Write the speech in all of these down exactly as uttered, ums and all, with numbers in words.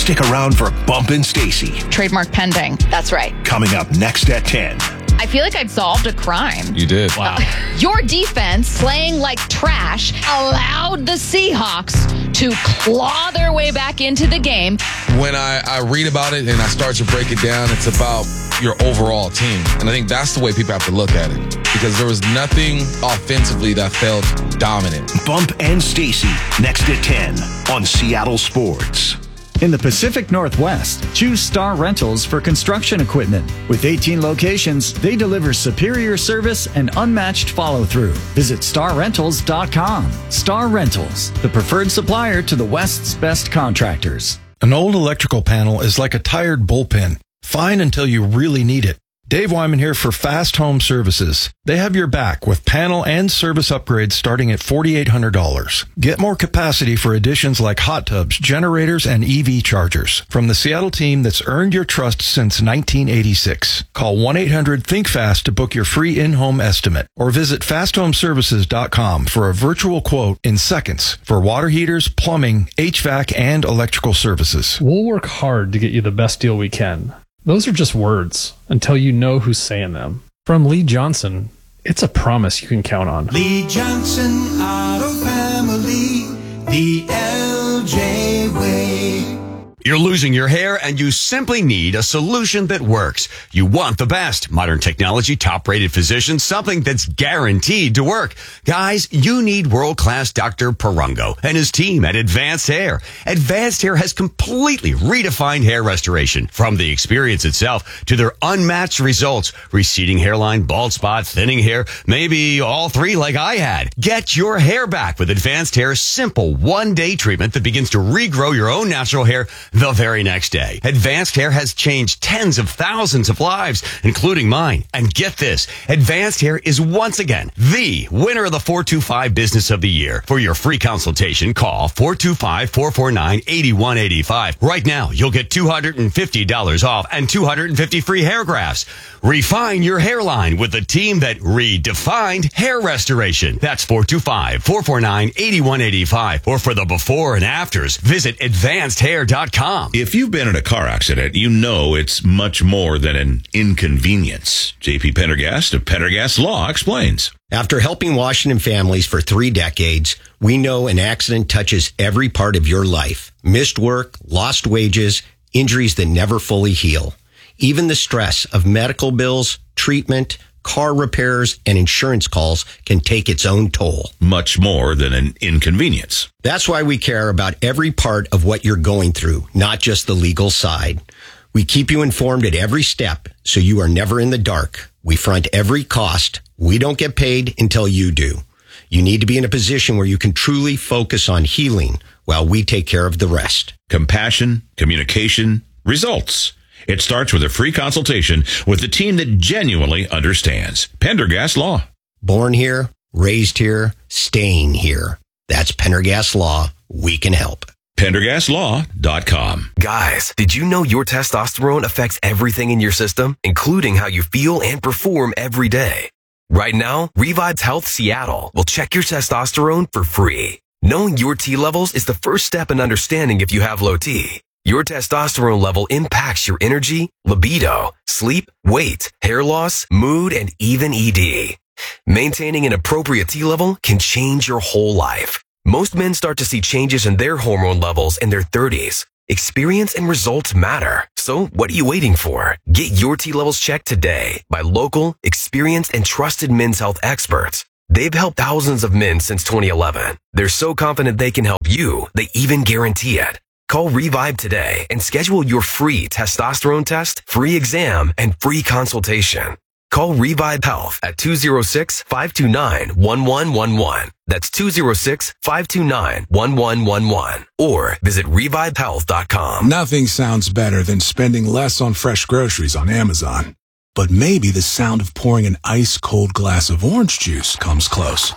Stick around for Bump and Stacy. Trademark pending. That's right. Coming up next at ten. I feel like I've solved a crime. You did. Wow. Your defense, playing like trash, allowed the Seahawks to claw their way back into the game. When I, I read about it and I start to break it down, it's about your overall team. And I think that's the way people have to look at it. Because there was nothing offensively that felt dominant. Bump and Stacy, next at ten on Seattle Sports. In the Pacific Northwest, choose Star Rentals for construction equipment. With eighteen locations, they deliver superior service and unmatched follow-through. Visit star rentals dot com. Star Rentals, the preferred supplier to the West's best contractors. An old electrical panel is like a tired bullpen. Fine until you really need it. Dave Wyman here for Fast Home Services. They have your back with panel and service upgrades starting at four thousand eight hundred dollars. Get more capacity for additions like hot tubs, generators, and E V chargers. From the Seattle team that's earned your trust since nineteen eighty-six. Call one eight hundred think fast to book your free in-home estimate or visit fast home services dot com for a virtual quote in seconds for water heaters, plumbing, H V A C, and electrical services. We'll work hard to get you the best deal we can. Those are just words until you know who's saying them. From Lee Johnson, it's a promise you can count on. Lee Johnson Auto Family, the L J way. You're losing your hair and you simply need a solution that works. You want the best. Modern technology, top-rated physicians, something that's guaranteed to work. Guys, you need world-class Doctor Perungo and his team at Advanced Hair. Advanced Hair has completely redefined hair restoration. From the experience itself to their unmatched results. Receding hairline, bald spot, thinning hair, maybe all three like I had. Get your hair back with Advanced Hair's simple one-day treatment that begins to regrow your own natural hair the very next day. Advanced Hair has changed tens of thousands of lives, including mine. And get this, Advanced Hair is once again the winner of the four two five Business of the Year. For your free consultation, call four two five, four four nine, eight one eight five. Right now, you'll get two hundred fifty dollars off and two hundred fifty free hair grafts. Refine your hairline with the team that redefined hair restoration. That's four two five, four four nine, eight one eight five. Or for the before and afters, visit advanced hair dot com. If you've been in a car accident, you know it's much more than an inconvenience. J P Pendergast of Pendergast Law explains. After helping Washington families for three decades, we know an accident touches every part of your life. Missed work, lost wages, injuries that never fully heal. Even the stress of medical bills, treatment, car repairs, and insurance calls can take its own toll. Much more than an inconvenience. That's why we care about every part of what you're going through, not just the legal side. We keep you informed at every step, so you are never in the dark. We front every cost. We don't get paid until you do. You need to be in a position where you can truly focus on healing while we take care of the rest. Compassion, communication, results. It starts with a free consultation with the team that genuinely understands. Pendergast Law. Born here, raised here, staying here. That's Pendergast Law. We can help. Pendergast Law dot com. Guys, did you know your testosterone affects everything in your system, including how you feel and perform every day? Right now, Revives Health Seattle will check your testosterone for free. Knowing your T levels is the first step in understanding if you have low T. Your testosterone level impacts your energy, libido, sleep, weight, hair loss, mood, and even E D. Maintaining an appropriate T level can change your whole life. Most men start to see changes in their hormone levels in their thirties. Experience and results matter. So what are you waiting for? Get your T levels checked today by local, experienced, and trusted men's health experts. They've helped thousands of men since twenty eleven. They're so confident they can help you, they even guarantee it. Call Revive today and schedule your free testosterone test, free exam, and free consultation. Call Revive Health at two oh six, five two nine, one one one one. That's two oh six, five two nine, one one one one. Or visit revive health dot com. Nothing sounds better than spending less on fresh groceries on Amazon. But maybe the sound of pouring an ice-cold glass of orange juice comes close.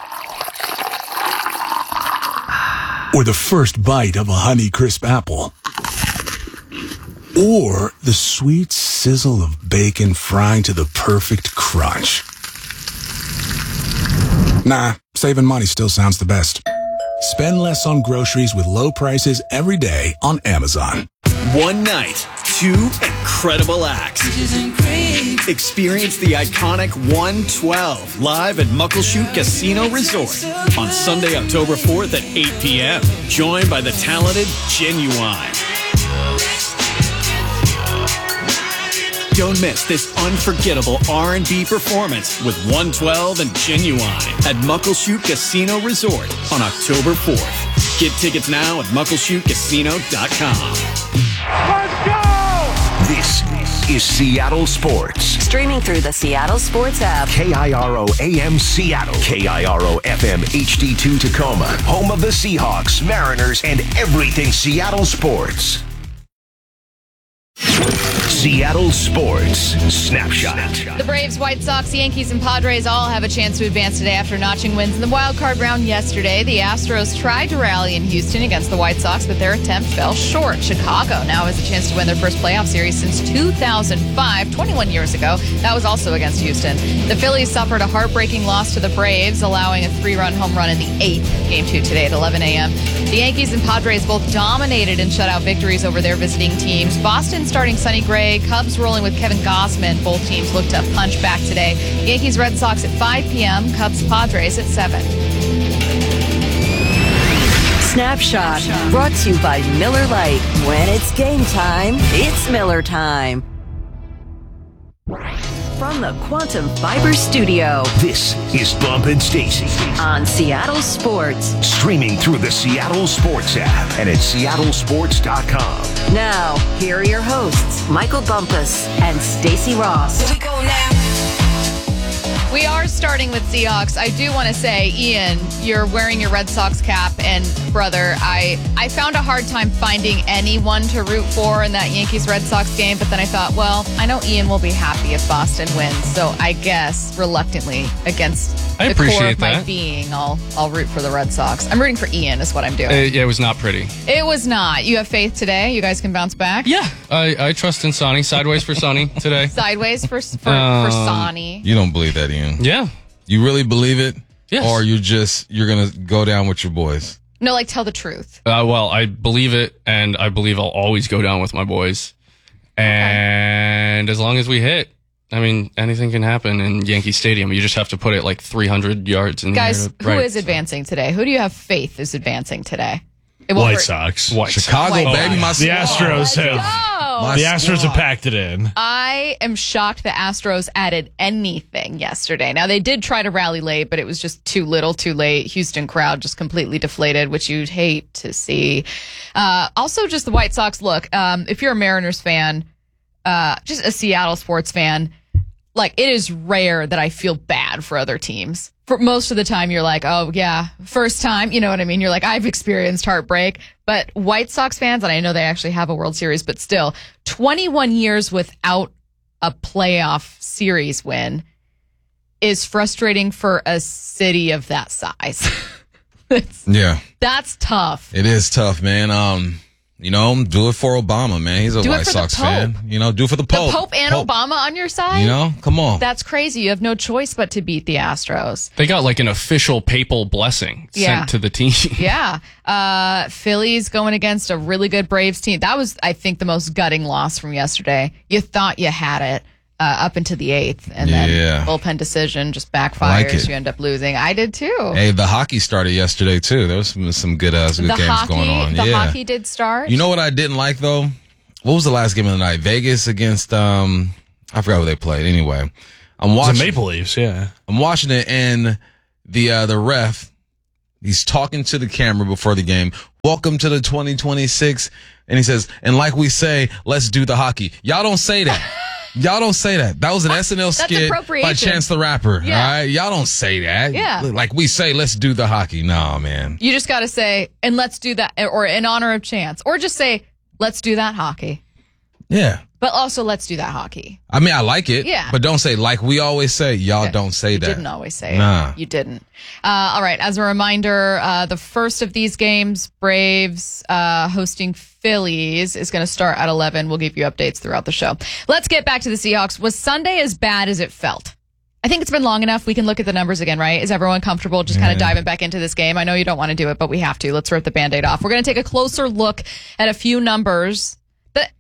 Or the first bite of a Honeycrisp apple. Or the sweet sizzle of bacon frying to the perfect crunch. Nah, saving money still sounds the best. Spend less on groceries with low prices every day on Amazon. One night, two incredible acts. Experience the iconic one twelve live at Muckleshoot Casino Resort on Sunday, October fourth at eight p.m. Joined by the talented Genuine. Don't miss this unforgettable R and B performance with one twelve and Genuine at Muckleshoot Casino Resort on October fourth. Get tickets now at muckleshoot casino dot com. Let's go! This is Seattle Sports. Streaming through the Seattle Sports app. K I R O A M Seattle. K I R O F M H D two Tacoma. Home of the Seahawks, Mariners, and everything Seattle sports. Seattle Sports Snapshot. The Braves, White Sox, Yankees, and Padres all have a chance to advance today after notching wins in the wild card round yesterday. The Astros tried to rally in Houston against the White Sox, but their attempt fell short. Chicago now has a chance to win their first playoff series since two thousand five, twenty-one years ago. That was also against Houston. The Phillies suffered a heartbreaking loss to the Braves, allowing a three-run home run in the eighth, game two today at eleven a.m. The Yankees and Padres both dominated in shutout victories over their visiting teams. Boston starting Sonny Gray, Cubs rolling with Kevin Gausman. Both teams look to punch back today. Yankees, Red Sox at five p.m., Cubs, Padres at seven. Snapshot, brought to you by Miller Lite. When it's game time, it's Miller time. From the Quantum Fiber Studio. This is Bump and Stacy on Seattle Sports. Streaming through the Seattle Sports app and at seattle sports dot com. Now, here are your hosts, Michael Bumpus and Stacy Ross. Here we go now. We are starting with Seahawks. I do want to say, Ian, you're wearing your Red Sox cap, and brother, I, I found a hard time finding anyone to root for in that Yankees-Red Sox game, but then I thought, well, I know Ian will be happy if Boston wins, so I guess reluctantly against I the core appreciate of my that. being, I'll I'll root for the Red Sox. I'm rooting for Ian is what I'm doing. Uh, yeah, it was not pretty. It was not. You have faith today? You guys can bounce back? Yeah. I, I trust in Sonny. Sideways for Sonny today. Sideways for, for, Um, for Sonny. You don't believe that, Ian? Yeah. You really believe it? Yes. Or you just, you're going to go down with your boys? No, like tell the truth. Uh, well, I believe it, and I believe I'll always go down with my boys. And as long as we hit, I mean, anything can happen in Yankee Stadium. You just have to put it like three hundred yards in Guys, there. who is advancing today? Who do you have faith is advancing today? It won't White hurt- Sox. White Chicago, White baby, my The Astros Let's have. go. The Astros have packed it in. I am shocked the Astros added anything yesterday. Now, they did try to rally late, but it was just too little, too late. Houston crowd just completely deflated, which you'd hate to see. Uh, also, just the White Sox look. Um, if you're a Mariners fan, uh, just a Seattle sports fan, like, it is rare that I feel bad for other teams. For most of the time, you're like, oh, yeah, first time. You know what I mean? You're like, I've experienced heartbreak. But White Sox fans, and I know they actually have a World Series, but still, twenty-one years without a playoff series win is frustrating for a city of that size. Yeah. That's tough. It is tough, man. Um, you know, do it for Obama, man. He's a Do it White for the Sox Pope. fan. You know, do it for the The Pope. Pope and Obama on your side? You know, come on. That's crazy. You have no choice but to beat the Astros. They got like an official papal blessing Yeah. sent to the team. Yeah. Uh, Phillies going against a really good Braves team. That was, I think, the most gutting loss from yesterday. You thought you had it uh, up into the eighth, and then Yeah. bullpen decision just backfires. I like it. You end up losing. I did too. Hey, the hockey started yesterday, too. There was some, some good, uh, some good the games hockey, going on. the yeah. hockey did start. You know what I didn't like, though? What was the last game of the night? Vegas against, um, I forgot who they played. Anyway, I'm watching. The Maple Leafs, yeah. I'm watching it, and the uh, the ref, he's talking to the camera before the game. Welcome to the twenty twenty-six. And he says, and like we say, let's do the hockey. Y'all don't say that. Y'all don't say that. That was an S N L That's skit by appropriation. Chance the Rapper. Yeah. All right? Y'all don't say that. Yeah. Like we say, let's do the hockey. No, man. You just got to say, and let's do that, or in honor of Chance, or just say, let's do that hockey. Yeah. But also, let's do that hockey. I mean, I like it. Yeah. But don't say, like we always say, y'all don't say You that. didn't always say Nah. it. You didn't. Uh, all right. As a reminder, uh, the first of these games, Braves uh, hosting Phillies, is going to start at eleven. We'll give you updates throughout the show. Let's get back to the Seahawks. Was Sunday as bad as it felt? I think it's been long enough. We can look at the numbers again, right? Is everyone comfortable just kind of diving back into this game? I know you don't want to do it, but we have to. Let's rip the Band-Aid off. We're going to take a closer look at a few numbers. But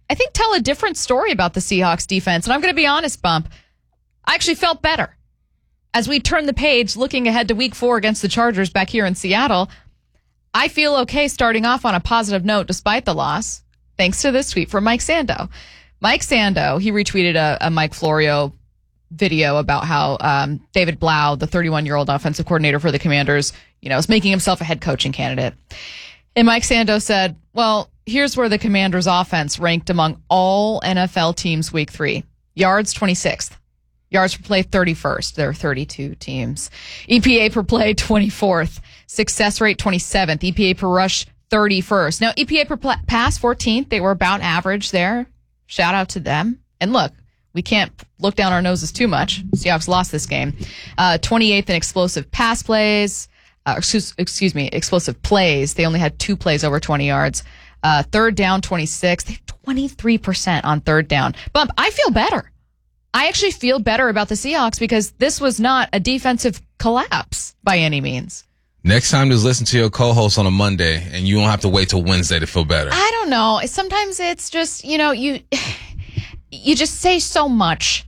I think, tell a different story about the Seahawks defense. And I'm going to be honest, Bump. I actually felt better. As we turn the page, looking ahead to week four against the Chargers back here in Seattle, I feel okay starting off on a positive note despite the loss, thanks to this tweet from Mike Sando. Mike Sando, he retweeted a, a Mike Florio video about how um, David Blau, the thirty-one-year-old offensive coordinator for the Commanders, you know, is making himself a head coaching candidate. And Mike Sando said, well, here's where the Commanders offense ranked among all N F L teams week three. Yards, twenty-sixth. Yards per play, thirty-first. There are thirty-two teams. E P A per play, twenty-fourth. Success rate, twenty-seventh. E P A per rush, thirty-first. Now, E P A per pl- pass, fourteenth. They were about average there. Shout out to them. And look, we can't look down our noses too much. Seahawks lost this game. Uh, twenty-eighth in explosive pass plays. Uh, excuse, excuse me, explosive plays. They only had two plays over twenty yards. Uh, third down, twenty-six. They have twenty-three percent on third down. Bump, I feel better. I actually feel better about the Seahawks because this was not a defensive collapse by any means. Next time, just listen to your co-host on a Monday, and you don't have to wait till Wednesday to feel better. I don't know. Sometimes it's just, you know, you you just say so much.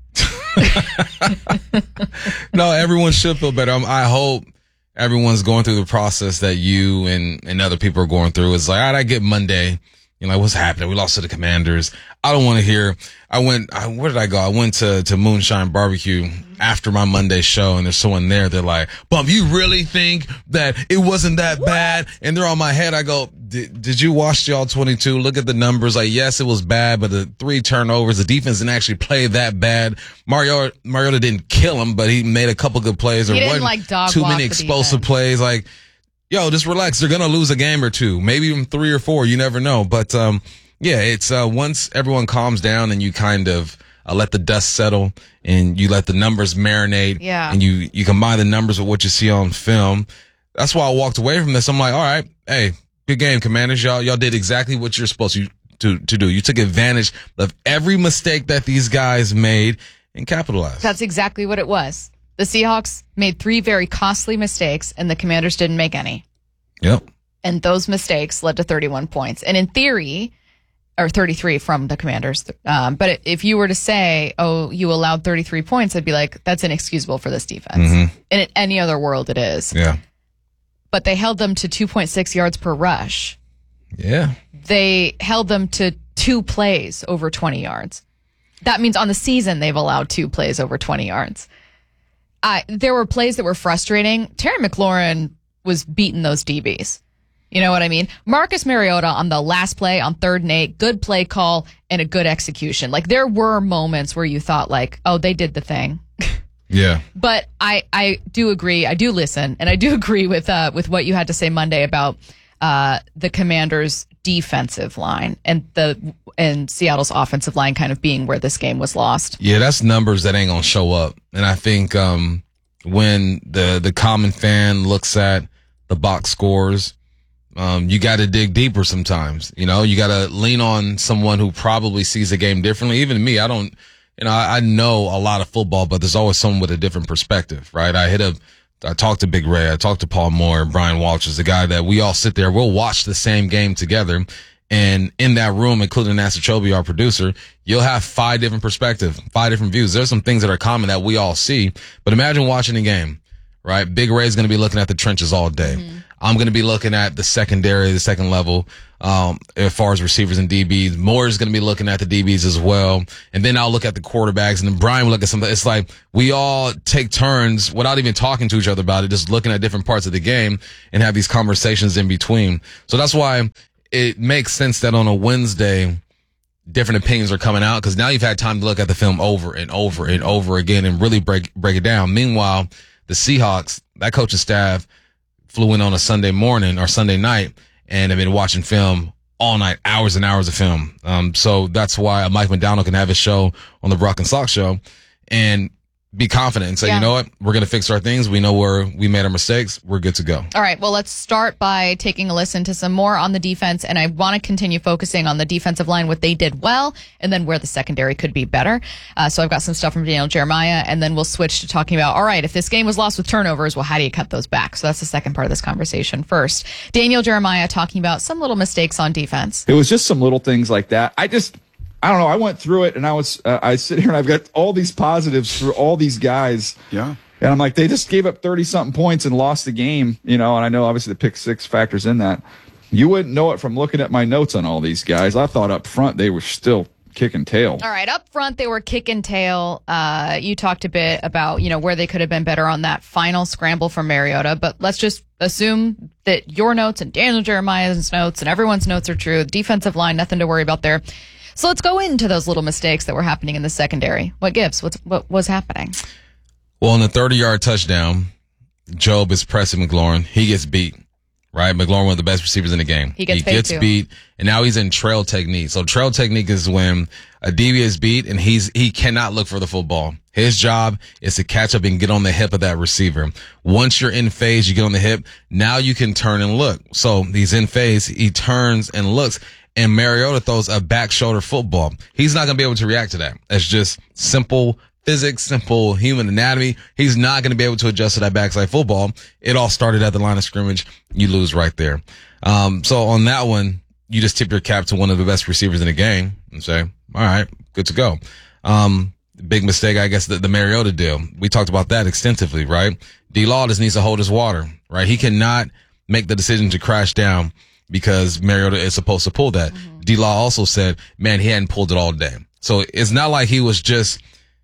No, everyone should feel better. Um, I hope everyone's going through the process that you and, and other people are going through. It's like, all right, I get Monday. You know, like, what's happening? We lost to the Commanders. I don't want to hear. I went, I, where did I go? I went to, to Moonshine Barbecue after my Monday show, and there's someone there. They're like, Bump, you really think that it wasn't that what? bad? And they're on my head. I go, did you watch y'all twenty-two? Look at the numbers. Like, yes, it was bad, but the three turnovers, the defense didn't actually play that bad. Mario, Mariota didn't kill him, but he made a couple good plays. He there didn't wasn't like dog too walk many the explosive defense. plays. Like, yo, just relax. They're going to lose a game or two, maybe even three or four. You never know. But, um, yeah, it's, uh, once everyone calms down and you kind of, uh, let the dust settle and you let the numbers marinate. Yeah. And you, you combine the numbers with what you see on film. That's why I walked away from this. I'm like, all right, hey, good game, Commanders. Y'all, y'all did exactly what you're supposed to, to, to do. You took advantage of every mistake that these guys made and capitalized. That's exactly what it was. The Seahawks made three very costly mistakes, and the Commanders didn't make any. Yep. And those mistakes led to thirty-one points. And in theory, or thirty-three from the Commanders. Um, but if you were to say, oh, you allowed thirty-three points, I'd be like, that's inexcusable for this defense. Mm-hmm. And in any other world, it is. Yeah. But they held them to two point six yards per rush. Yeah. They held them to two plays over twenty yards. That means on the season, they've allowed two plays over twenty yards. I, there were plays that were frustrating. Terry McLaurin was beating those D Bs. You know what I mean? Marcus Mariota on the last play on third and eight, good play call and a good execution. Like, there were moments where you thought, like, oh, they did the thing. Yeah. But I, I do agree. I do listen, and I do agree with uh with what you had to say Monday about uh the Commanders' defensive line and the and Seattle's offensive line kind of being where this game was lost. Yeah, that's numbers that ain't gonna show up. And I think um when the the common fan looks at the box scores, um you got to dig deeper sometimes. You know, you got to lean on someone who probably sees the game differently. Even me, I don't. You know, I, I know a lot of football, but there's always someone with a different perspective, right? I hit a, I talked to Big Ray, I talked to Paul Moore, Brian Walters, the guy that we all sit there, we'll watch the same game together. And in that room, including Nasser Chobe, our producer, you'll have five different perspectives, five different views. There's some things that are common that we all see, but imagine watching a game, right? Big Ray's going to be looking at the trenches all day. Mm-hmm. I'm going to be looking at the secondary, the second level, um, as far as receivers and D Bs. Moore is going to be looking at the D Bs as well. And then I'll look at the quarterbacks, and then Brian will look at something. It's like we all take turns without even talking to each other about it, just looking at different parts of the game and have these conversations in between. So that's why it makes sense that on a Wednesday, different opinions are coming out, because now you've had time to look at the film over and over and over again and really break, break it down. Meanwhile, the Seahawks, that coaching staff, flew in on a Sunday morning or Sunday night and have been watching film all night, hours and hours of film. Um, so that's why Mike McDonald can have his show on the Brock and Sock Show and be confident and say, Yeah. you know what, we're going to fix our things. We know where we made our mistakes. We're good to go. All right, well, let's start by taking a listen to some more on the defense, and I want to continue focusing on the defensive line, what they did well, and then where the secondary could be better. Uh, so I've got some stuff from Daniel Jeremiah, and then we'll switch to talking about, all right, if this game was lost with turnovers, well, how do you cut those back? So that's the second part of this conversation. First, Daniel Jeremiah talking about some little mistakes on defense. It was just some little things like that. I just, I don't know. I went through it, and I was uh, I sit here and I've got all these positives through all these guys. Yeah. And I'm like, they just gave up thirty something points and lost the game, you know. And I know obviously the pick six factors in that. You wouldn't know it from looking at my notes on all these guys. I thought up front they were still kicking tail. All right, up front they were kicking tail. Uh, you talked a bit about, you know, where they could have been better on that final scramble for Mariota, but let's just assume that your notes and Daniel Jeremiah's notes and everyone's notes are true. Defensive line, nothing to worry about there. So let's go into those little mistakes that were happening in the secondary. What gives? What's, what was happening? Well, on the thirty-yard touchdown, Job is pressing McLaurin. He gets beat. Right, McLaurin, one of the best receivers in the game. He gets, he gets beat, and now he's in trail technique. So trail technique is when a D B is beat, and he's he cannot look for the football. His job is to catch up and get on the hip of that receiver. Once you're in phase, you get on the hip. Now you can turn and look. So he's in phase. He turns and looks, and Mariota throws a back shoulder football. He's not going to be able to react to that. It's just simple physics, simple human anatomy. He's not going to be able to adjust to that backside football. It all started at the line of scrimmage. You lose right there. Um, so on that one, you just tip your cap to one of the best receivers in the game and say, all right, good to go. Um, big mistake, I guess, the, the Mariota deal. We talked about that extensively, right? D-Law just needs to hold his water, right? He cannot make the decision to crash down because Mariota is supposed to pull that. Mm-hmm. D-Law also said, man, he hadn't pulled it all day. So it's not like he was just,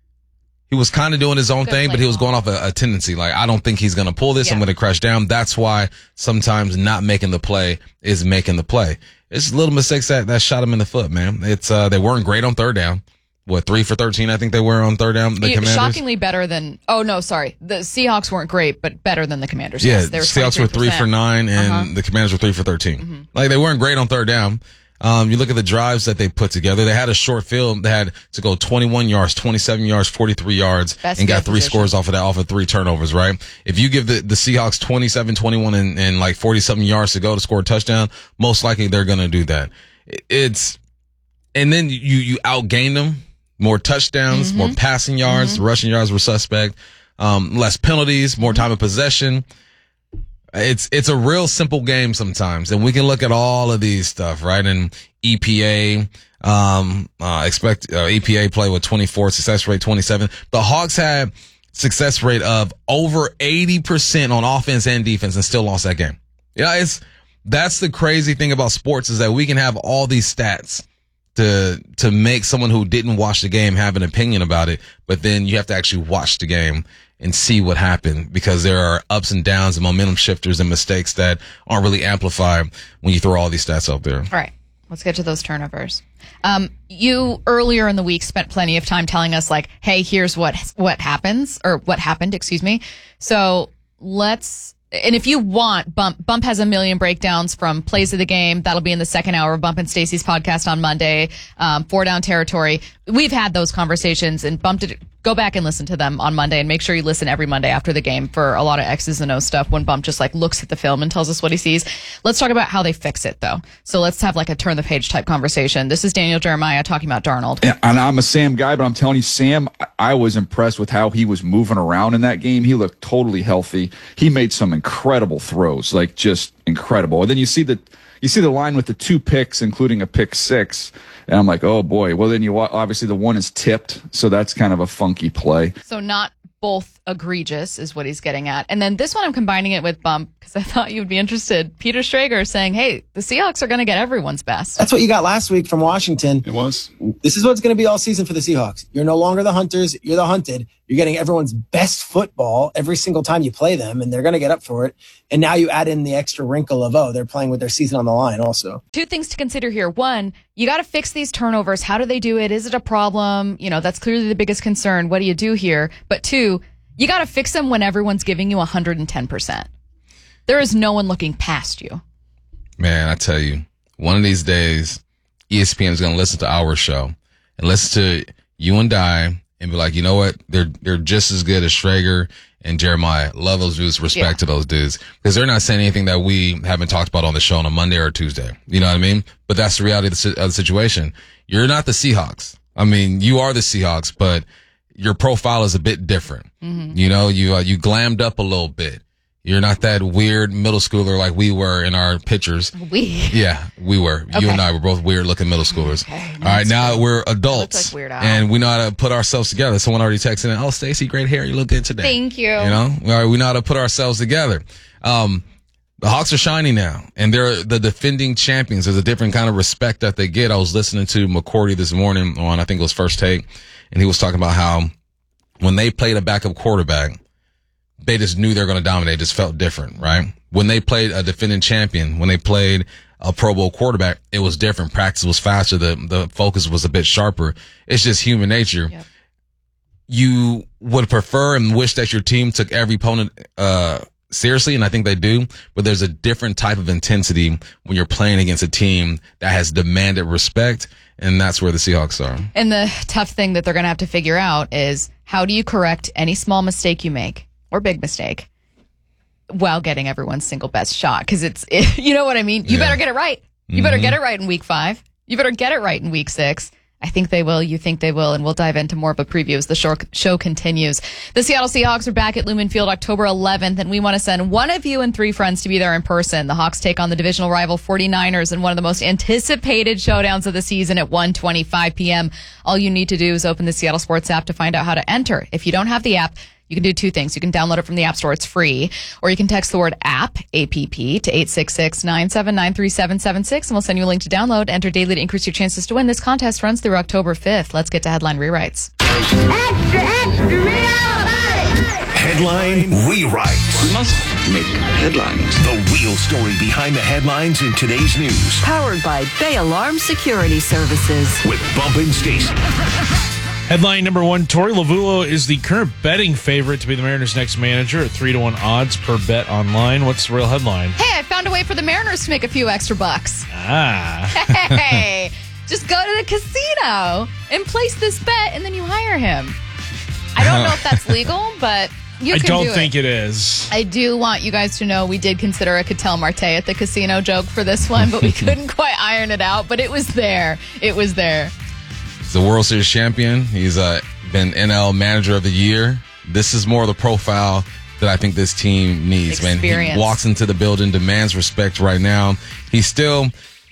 he was kind of doing his own Good thing, but he was going off a, a tendency. Like, I don't think he's going to pull this. Yeah. I'm going to crash down. That's why sometimes not making the play is making the play. It's little mistakes that, that shot him in the foot, man. It's, uh, they weren't great on third down. What, three for thirteen, I think they were on third down, the yeah, Commanders? Shockingly better than, oh no, sorry. The Seahawks weren't great, but better than the Commanders. Yeah, yes, they were Seahawks were three for nine, and uh-huh. the Commanders were three for thirteen. Mm-hmm. Like, they weren't great on third down. Um, you look at the drives that they put together. They had a short field. They had to go twenty-one yards, twenty-seven yards, forty-three yards, Best and got three position. scores off of that, off of three turnovers, right? If you give the, the Seahawks twenty-seven, twenty-one, and, and like forty-something yards to go to score a touchdown, most likely they're going to do that. It's, and then you, you outgain them. More touchdowns, mm-hmm. more passing yards, mm-hmm. the rushing yards were suspect, um, less penalties, more time of possession. It's, it's a real simple game sometimes. And we can look at all of these stuff, right? And E P A, um, uh, expect, uh, E P A play with twenty-four, success rate twenty-seven. The Hawks had success rate of over eighty percent on offense and defense and still lost that game. Yeah, it's, that's the crazy thing about sports is that we can have all these stats to, to make someone who didn't watch the game have an opinion about it, but then you have to actually watch the game and see what happened because there are ups and downs and momentum shifters and mistakes that aren't really amplified when you throw all these stats out there. All right. Let's get to those turnovers. Um, you earlier in the week spent plenty of time telling us like, hey, here's what, what happens or what happened, excuse me. So let's, and if you want, Bump Bump has a million breakdowns from plays of the game. That'll be in the second hour of Bump and Stacey's podcast on Monday. Um, four down territory. We've had those conversations and Bump did go back and listen to them on Monday and make sure you listen every Monday after the game for a lot of X's and O's stuff when Bump just like looks at the film and tells us what he sees. Let's talk about how they fix it though. So let's have like a turn the page type conversation. This is Daniel Jeremiah talking about Darnold. Yeah, and I'm a Sam guy, but I'm telling you, Sam, I was impressed with how he was moving around in that game. He looked totally healthy. He made some incredible throws, like just incredible. And then you see the, you see the line with the two picks, including a pick six. And I'm like, oh boy. Well, then you obviously the one is tipped, so that's kind of a funky play. So not both egregious is what he's getting at. And then this one, I'm combining it with Bump because I thought you would be interested. Peter Schrager saying, hey, the Seahawks are going to get everyone's best. That's what you got last week from Washington. It was. This is what's going to be all season for the Seahawks. You're no longer the hunters. You're the hunted. You're getting everyone's best football every single time you play them, and they're going to get up for it. And now you add in the extra wrinkle of, oh, they're playing with their season on the line also. Two things to consider here. One, you got to fix these turnovers. How do they do it? Is it a problem? You know, that's clearly the biggest concern. What do you do here? But two, you got to fix them when everyone's giving you one hundred ten percent. There is no one looking past you. Man, I tell you, one of these days, E S P N is going to listen to our show and listen to you and I and be like, you know what? They're they're just as good as Schrager and Jeremiah. Love those dudes. Respect yeah. to those dudes because they're not saying anything that we haven't talked about on the show on a Monday or a Tuesday. You know what I mean? But that's the reality of the, of the situation. You're not the Seahawks. I mean, you are the Seahawks, but your profile is a bit different. Mm-hmm. You know, you uh, you glammed up a little bit. You're not that weird middle schooler like we were in our pictures. We? Yeah, we were. Okay. You and I were both weird looking middle schoolers. Okay, All right, now we're adults. like Weird Al. And we know how to put ourselves together. Someone already texted in, oh, Stacey, great hair. You look good today. Thank you. You know, all right, we know how to put ourselves together. Um, the Hawks are shining now, and they're the defending champions. There's a different kind of respect that they get. I was listening to McCourty this morning on, I think it was First Take, and he was talking about how when they played a backup quarterback, they just knew they were going to dominate. It just felt different, right? When they played a defending champion, when they played a Pro Bowl quarterback, it was different. Practice was faster. The the focus was a bit sharper. It's just human nature. Yep. You would prefer and wish that your team took every opponent uh seriously, and I think they do, but there's a different type of intensity when you're playing against a team that has demanded respect, and that's where the Seahawks are. And the tough thing that they're going to have to figure out is how do you correct any small mistake you make or big mistake while getting everyone's single best shot? Because it's, it, you know what I mean? You Yeah. better get it right. You Mm-hmm. better get it right in week five. You better get it right in week six. I think they will. You think they will. And we'll dive into more of a preview as the show, show continues. The Seattle Seahawks are back at Lumen Field October eleventh, and we want to send one of you and three friends to be there in person. The Hawks take on the divisional rival forty-niners in one of the most anticipated showdowns of the season at one twenty-five p.m. All you need to do is open the Seattle Sports app to find out how to enter. If you don't have the app, you can do two things. You can download it from the App Store. It's free. Or you can text the word app, A P P, to eight six six, nine seven nine, three seven seven six, and we'll send you a link to download. Enter daily to increase your chances to win. This contest runs through October fifth. Let's get to headline rewrites. Headline Rewrite. We must make headlines. The real story behind the headlines in today's news. Powered by Bay Alarm Security Services. With Bump and Stacey. Headline number one, Torey Lovullo is the current betting favorite to be the Mariners' next manager at three to one odds per bet online. What's the real headline? Hey, I found a way for the Mariners to make a few extra bucks. Ah. Hey, just go to the casino and place this bet, and then you hire him. I don't know if that's legal, but you I can don't do think it. it is. I do want you guys to know we did consider a Cattell Marte at the casino joke for this one, but we couldn't quite iron it out. But it was there. It was there. He's the World Series champion. He's uh, been N L Manager of the Year. This is more of the profile that I think this team needs, man. Experience. He walks into the building, demands respect right now. He's still,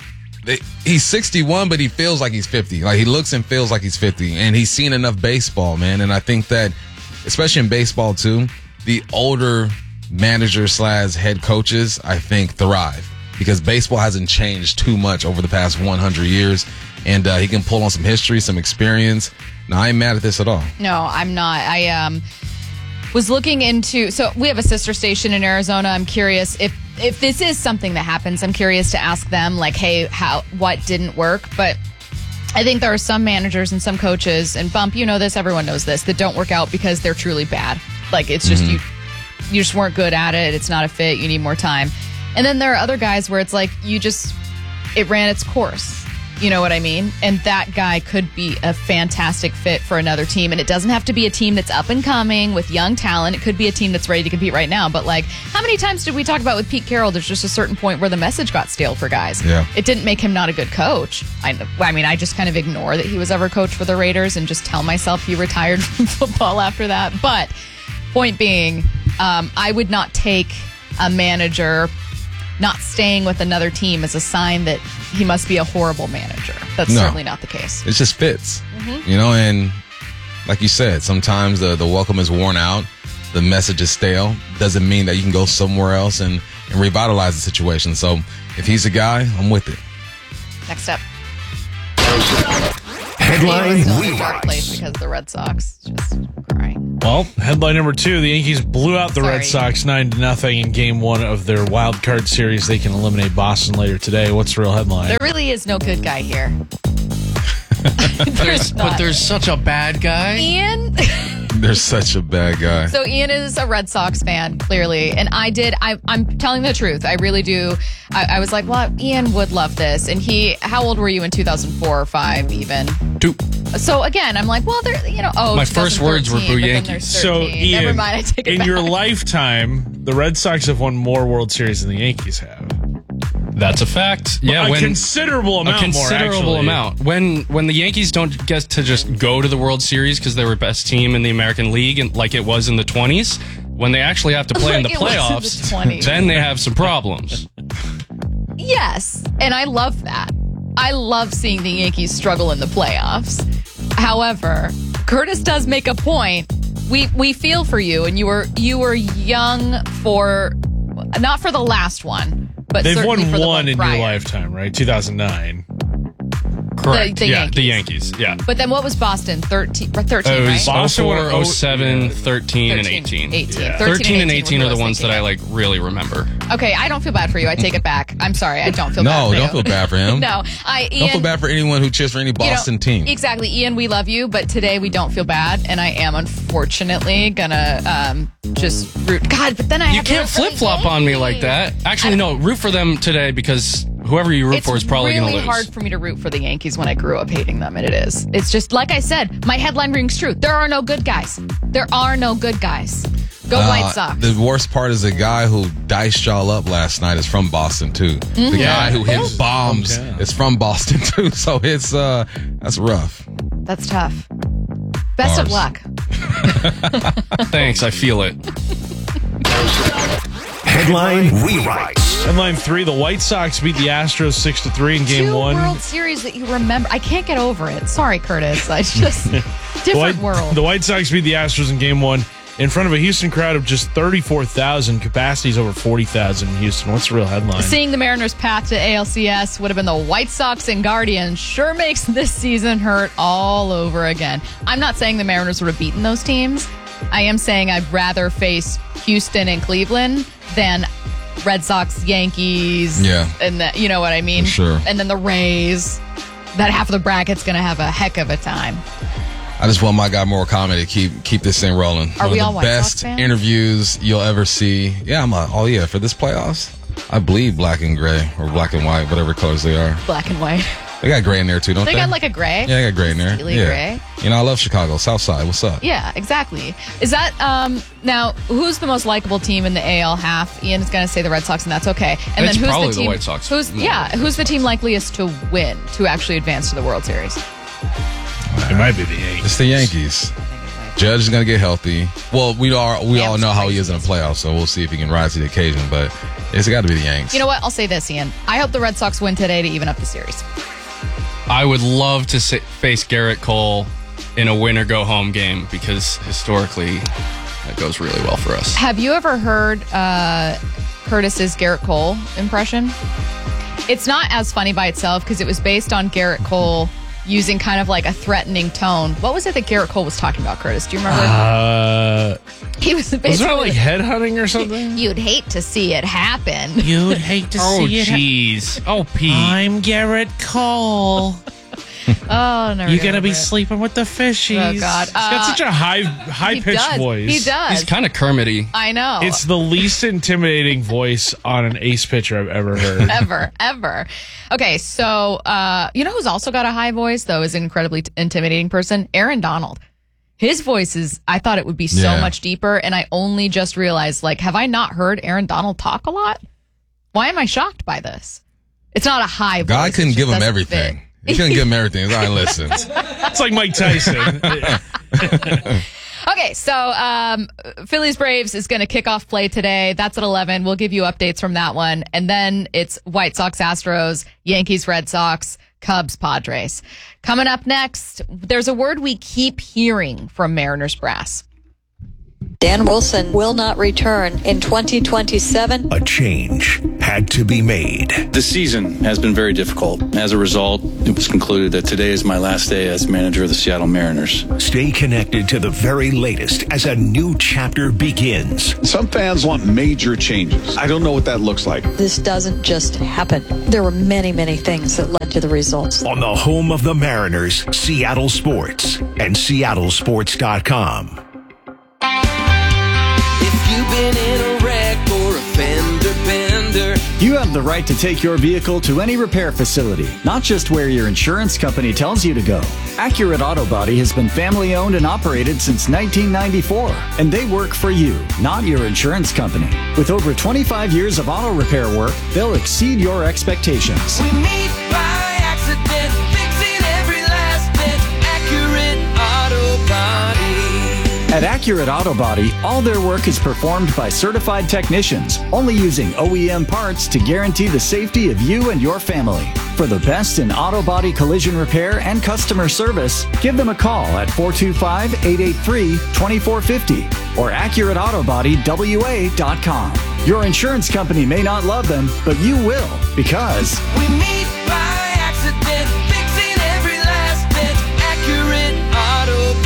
he's sixty-one, but he feels like he's fifty. Like, he looks and feels like he's fifty. And he's seen enough baseball, man. And I think that, especially in baseball, too, the older managers slash head coaches, I think, thrive. Because baseball hasn't changed too much over the past one hundred years. And uh, he can pull on some history, some experience. Now, I ain't mad at this at all. No, I'm not. I um was looking into, so we have a sister station in Arizona. I'm curious if if this is something that happens. I'm curious to ask them, like, hey, how what didn't work? But I think there are some managers and some coaches, and Bump, you know this, everyone knows this, that don't work out because they're truly bad. Like, it's just Mm-hmm. you you just weren't good at it. It's not a fit. You need more time. And then there are other guys where it's like you just it ran its course. You know what I mean? And that guy could be a fantastic fit for another team. And it doesn't have to be a team that's up and coming with young talent. It could be a team that's ready to compete right now. But, like, how many times did we talk about with Pete Carroll, there's just a certain point where the message got stale for guys. Yeah. It didn't make him not a good coach. I, I mean, I just kind of ignore that he was ever coach for the Raiders and just tell myself he retired from football after that. But point being, um, I would not take a manager not staying with another team as a sign that he must be a horrible manager. That's No. certainly not the case. It just fits. Mhm. You know, and like you said, sometimes the, the welcome is worn out. The message is stale. Doesn't mean that you can go somewhere else and, and revitalize the situation. So if he's a guy, I'm with it. Next up. Headline He was still in a Rewrite. dark place because of the Red Sox. Just crying. Well, headline number two, the Yankees blew out the Sorry. Red Sox nine to nothing in game one of their wild card series. They can eliminate Boston later today. What's the real headline? There really is no good guy here. There's, but there's such a bad guy. Ian. They're such a bad guy. So Ian is a Red Sox fan, clearly, and I did. I, I'm telling the truth. I really do. I, I was like, well, Ian would love this, and he. How old were you in two thousand four or five, even? Two. So again, I'm like, well, they're you know, oh, My first words were twenty thirteen, Boo but then Yankees. there's So, thirteen. Ian, Never mind, I take it in back. your lifetime, the Red Sox have won more World Series than the Yankees have. That's a fact. Yeah, a when, considerable amount a considerable more, actually. amount. When when the Yankees don't get to just go to the World Series because they were best team in the American League and like it was in the twenties, when they actually have to play in the Like, it wasn't the playoffs, twenties. then they have some problems. Yes, and I love that. I love seeing the Yankees struggle in the playoffs. However, Curtis does make a point. We we feel for you, and you were you were young for not for the last one, but They've certainly won for the one in prior. your lifetime, right? two thousand nine. Correct. the yeah, Yankees. the Yankees. Yeah. But then what was Boston? thirteen, thirteen It right? was Boston oh four, won- oh seven, thirteen, and thirteen, eighteen. eighteen. Yeah. thirteen thirteen and and eighteen eighteen are were the who I ones was that I thinking like really remember. Okay, I don't feel bad for you. I take it back. I'm sorry. I don't feel bad No, for you. don't feel bad for him. No, I Ian, Don't feel bad for anyone who cheers for any you know, Boston team. Exactly. Ian, we love you, but today we don't feel bad, and I am unfortunately gonna um, just root. God, but then I You have to root can't for the flip flop on me like that. Actually, no, root for them today because whoever you root It's for is probably going really to lose. hard for me to root for the Yankees when I grew up hating them, and it is. It's just like I said, my headline rings true. There are no good guys. There are no good guys. Go Uh, White Sox. The worst part is the guy who diced y'all up last night is from Boston too. Mhm. The Yeah. guy who hit Ooh. bombs is from Boston too. So it's uh that's rough. That's tough. Best of Ours. luck. Thanks, I feel it. Headline rewrites. Headline three: The White Sox beat the Astros six to three in Game Two One. World Series that you remember. I can't get over it. Sorry, Curtis. I just The different White, world. the White Sox beat the Astros in Game One in front of a Houston crowd of just thirty-four thousand. Capacity's over forty thousand in Houston. What's the real headline? Seeing the Mariners' path to A L C S would have been the White Sox and Guardians sure makes this season hurt all over again. I'm not saying the Mariners would have beaten those teams. I am saying I'd rather face Houston and Cleveland than Red Sox, Yankees, Yeah. and the, you know what I mean? For sure. And then the Rays. That half of the bracket's going to have a heck of a time. I just want my guy Murakami to keep keep this thing rolling. Are One we of all the White Sox best fans? interviews you'll ever see. Yeah, I'm like, oh yeah, for this playoffs, I bleed black and gray or black and white, whatever colors they are. Black and white. They got gray in there too, don't they? They got like a gray. yeah, they got gray in there. Steely yeah. gray. You know, I love Chicago, South Side. What's up? Yeah, exactly. Is that um now who's the most likable team in the A L half? Ian is going to say the Red Sox, and that's okay. And It's then who's probably the the team? White Sox. Who's yeah? Who's the team likeliest to win to actually advance to the World Series? It might be the Yankees. It's the Yankees. Judge is going to get healthy. Well, we are we Yeah, all it's know how he is in the playoffs, so we'll see if he can rise to the occasion. But it's got to be the Yanks. You know what? I'll say this, Ian. I hope the Red Sox win today to even up the series. I would love to sit, face Garrett Cole in a win or go home game because historically that goes really well for us. Have you ever heard uh, Curtis's Garrett Cole impression? It's not as funny by itself because it was based on Garrett Cole using kind of like a threatening tone. What was it that Garrett Cole was talking about, Curtis? Do you remember? Uh, he was basically was that like headhunting or something? You'd hate to see it happen. You'd hate to Oh, see it. jeez. Oh, Pete. I'm Garrett Cole. Oh, no. You're gonna be sleeping with the fishies. Oh, God. He's got Uh, such a high, high he pitched does. voice. He does. He's kind of Kermity. I know. It's the least intimidating voice on an ace pitcher I've ever heard. ever, ever. Okay, so uh, you know who's also got a high voice, though, is an incredibly t- intimidating person? Aaron Donald. His voice is, I thought it would be so Yeah. much deeper, and I only just realized, like, have I not heard Aaron Donald talk a lot? Why am I shocked by this? It's not a high voice. God it couldn't just give him doesn't everything. fit. He couldn't give him everything. He's all right, listen. It's like Mike Tyson. Okay, so um, Phillies Braves is going to kick off play today. That's at eleven. We'll give you updates from that one. And then it's White Sox Astros, Yankees Red Sox, Cubs Padres. Coming up next, there's a word we keep hearing from Mariners brass. Dan Wilson will not return in twenty twenty-seven. A change had to be made. The season has been very difficult. As a result, it was concluded that today is my last day as manager of the Seattle Mariners. Stay connected to the very latest as a new chapter begins. Some fans want major changes. I don't know what that looks like. This doesn't just happen. There were many, many things that led to the results. On the home of the Mariners, Seattle Sports and Seattle Sports dot com. You've been in a wreck or a fender bender. You have the right to take your vehicle to any repair facility, not just where your insurance company tells you to go. Accurate Auto Body has been family owned and operated since nineteen ninety-four, and they work for you, not your insurance company. With over twenty-five years of auto repair work, they'll exceed your expectations. We meet by accident, fixing every last bit. Accurate Auto Body. At At Accurate Auto Body, all their work is performed by certified technicians, only using O E M parts to guarantee the safety of you and your family. For the best in auto body collision repair and customer service, give them a call at four two five, eight eight three, two four five zero or accurate auto body w a dot com. Your insurance company may not love them, but you will, because We meet by accident, fixing every last bit. Accurate Auto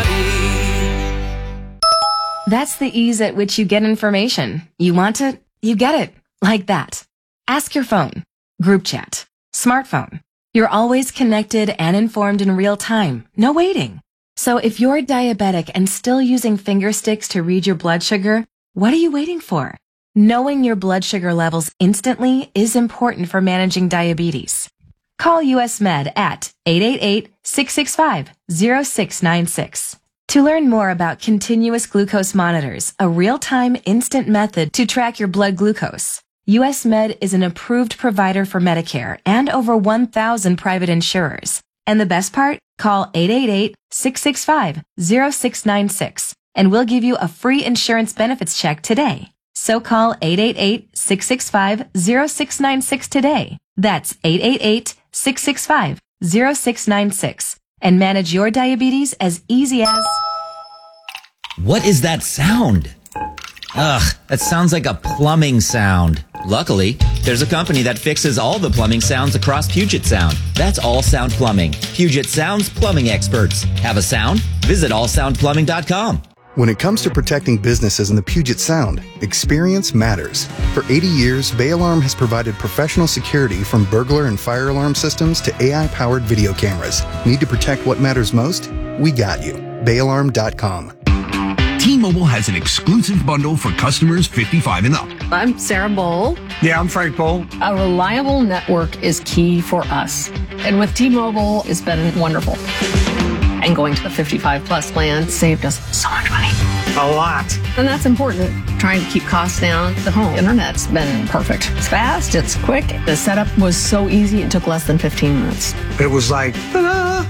Body. That's the ease at which you get information. You want it, you get it. Like that. Ask your phone. Group chat. Smartphone. You're always connected and informed in real time. No waiting. So if you're diabetic and still using finger sticks to read your blood sugar, what are you waiting for? Knowing your blood sugar levels instantly is important for managing diabetes. Call U S Med at eight eight eight, six six five, zero six nine six. To learn more about continuous glucose monitors, a real-time instant method to track your blood glucose, U S Med is an approved provider for Medicare and over one thousand private insurers. And the best part? Call eight eight eight, six six five, zero six nine six and we'll give you a free insurance benefits check today. So call eight eight eight, six six five, zero six nine six today. That's eight eight eight, six six five, zero six nine six and manage your diabetes as easy as... What is that sound? Ugh, that sounds like a plumbing sound. Luckily, there's a company that fixes all the plumbing sounds across Puget Sound. That's All Sound Plumbing. Puget Sound's plumbing experts. Have a sound? Visit all sound plumbing dot com. When it comes to protecting businesses in the Puget Sound, experience matters. For eighty years, Bay Alarm has provided professional security from burglar and fire alarm systems to A I-powered video cameras. Need to protect what matters most? We got you. bay alarm dot com. T-Mobile has an exclusive bundle for customers fifty-five and up. I'm Sarah Bowl. Yeah, I'm Frank Bowl. A reliable network is key for us. And with T-Mobile, it's been wonderful. And going to the fifty-five plus plan saved us so much money. A lot. And that's important. Trying to keep costs down. The home internet's been perfect. It's fast, it's quick. The setup was so easy, it took less than fifteen minutes. It was like, ta-da!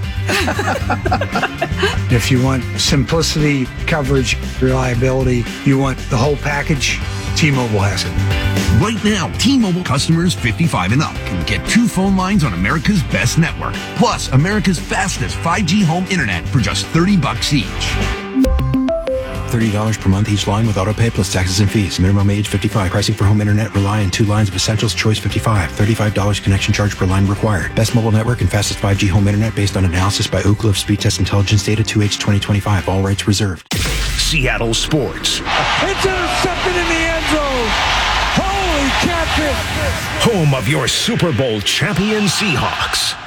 If you want simplicity, coverage, reliability, you want the whole package, T-Mobile has it. Right now, T-Mobile customers fifty-five and up can get two phone lines on America's best network, plus America's fastest five G home internet for just thirty bucks each. thirty dollars per month each line with autopay plus taxes and fees. Minimum age fifty-five. Pricing for home internet rely on two lines of Essentials Choice fifty-five. thirty-five dollars connection charge per line required. Best mobile network and fastest five G home internet based on analysis by Ookla of Speed Test Intelligence Data two H twenty twenty-five. All rights reserved. Seattle Sports. It's intercepted in the end zone. Holy catfish. Home of your Super Bowl champion Seahawks.